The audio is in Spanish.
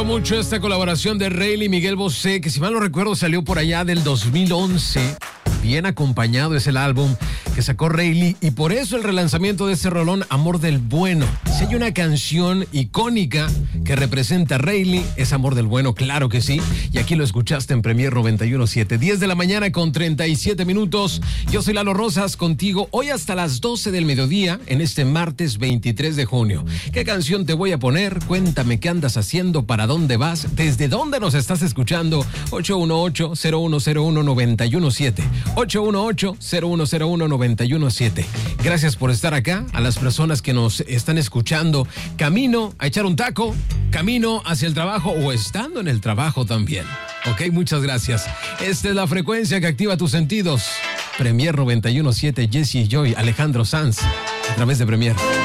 gustado mucho esta colaboración de Rayleigh y Miguel Bosé, que si mal no recuerdo salió por allá del 2011. Bien acompañado es el álbum que sacó Rayleigh y por eso el relanzamiento de ese rolón Amor del Bueno. Si hay una canción icónica que representa a Rayleigh, es Amor del Bueno, claro que sí. Y aquí lo escuchaste en Premier 91.7, 10 de la mañana con 37 minutos. Yo soy Lalo Rosas, contigo hoy hasta las 12 del mediodía en este martes 23 de junio. ¿Qué canción te voy a poner? Cuéntame qué andas haciendo, para dónde vas, desde dónde nos estás escuchando. 818-0101-917. 818-0101-917. Gracias por estar acá. A las personas que nos están escuchando camino a echar un taco, camino hacia el trabajo o estando en el trabajo también. Ok, muchas gracias. Esta es la frecuencia que activa tus sentidos. Premier 91.7, Jesse Joy, Alejandro Sanz, a través de Premier.